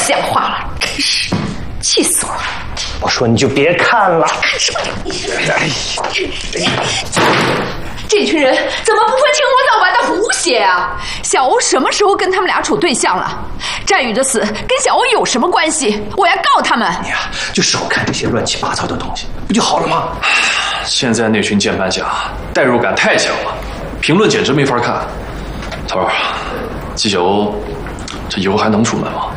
像话了，真是气死我了！ 我说你就别看了。 看什么？这群人怎么不分青红皂白的胡写啊？小欧什么时候跟他们俩处对象了？战宇的死跟小欧有什么关系？我要告他们！ 你呀，就少看这些乱七八糟的东西，不就好了吗？ 现在那群键盘侠代入感太强了，评论简直没法看。头儿，纪晓欧，这以后还能出门吗？